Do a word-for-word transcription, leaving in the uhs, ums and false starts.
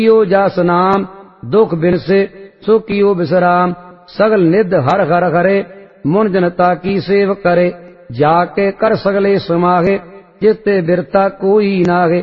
कियो जस नाम दुख बिनसे सो कियो विश्राम। सगल निध हर हर हरे मुन जनता की सेव करे। जाके कर सगले समाहे जिते बिरता कोई नाहे।